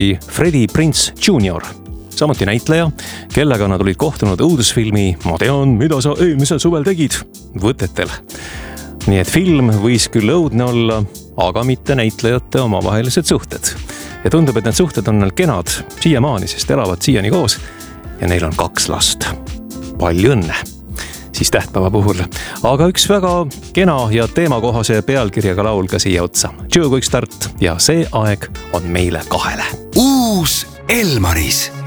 Freddie Prinze Jr., samuti näitleja, kellega nad olid kohtunud õudusfilmi Ma tean, mida sa eelmisel suvel tegid võtetel. Nii et film võis küll õudne olla, aga mitte näitlejate omavahelised suhted. Ja tundub, et need suhted on neil kenad siiamaani, sest elavad siiani koos ja neil on 2 last. Palju õnne! Siis tähtpäeva puhul. Aga üks väga kena ja teemakohase pealkirjaga laul ka siia otsa. Joe Quick Start ja see aeg on meile 2. Uus Elmaris.